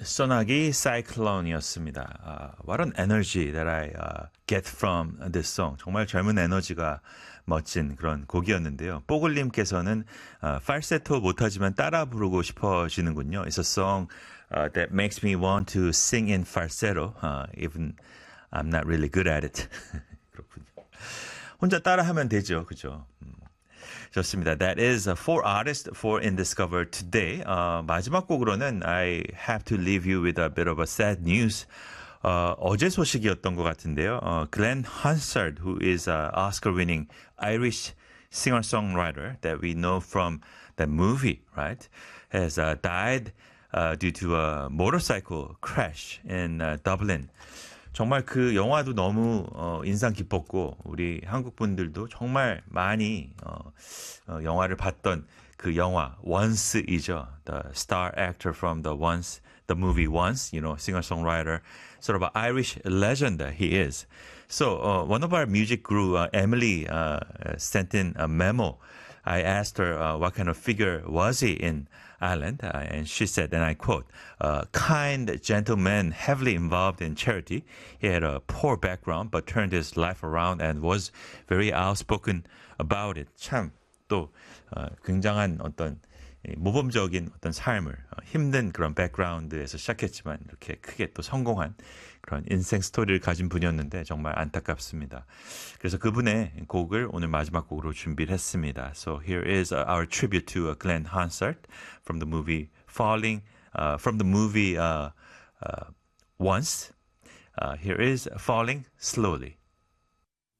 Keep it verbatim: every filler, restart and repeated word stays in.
소나기 Cyclone이었습니다. Uh, what an energy that I uh, get from this song. 정말 젊은 에너지가 멋진 그런 곡이었는데요. 뽀글님께서는 uh, falsetto 못하지만 따라 부르고 싶어지는군요. It's a song uh, that makes me want to sing in falsetto, uh, even I'm not really good at it. 그렇군요. 혼자 따라하면 되죠, 그죠? 음. 좋습니다. That is four artists for In Discover today. 어, 마지막 곡으로는 I have to leave you with a bit of a sad news. 어, 어제 소식이었던 것 같은데요. 어, Glenn Hansard, who is an Oscar-winning Irish singer-songwriter that we know from the movie, right, has uh, died uh, due to a motorcycle crash in uh, Dublin. 정말 그 영화도 너무 어, 인상 깊었고 우리 한국 분들도 정말 많이 어, 어, 영화를 봤던 그 영화 Once이죠. The star actor from the Once, the movie Once, you know, singer-songwriter, sort of an Irish legend that he is. So uh, one of our music group, uh, Emily, uh, sent in a memo. I asked her uh, what kind of figure was he in Ireland, uh, and she said, and I quote, uh, kind gentleman heavily involved in charity. He had a poor background but turned his life around and was very outspoken about it. 참 또 어, 굉장한 어떤 모범적인 어떤 삶을 어, 힘든 그런 백그라운드에서 시작했지만 이렇게 크게 또 성공한 그런 인생 스토리를 가진 분이었는데 정말 안타깝습니다. 그래서 그분의 곡을 오늘 마지막 곡으로 준비를 했습니다. So here is our tribute to Glenn Hansard from the movie Falling, uh, from the movie uh, uh, Once. Uh, here is Falling Slowly.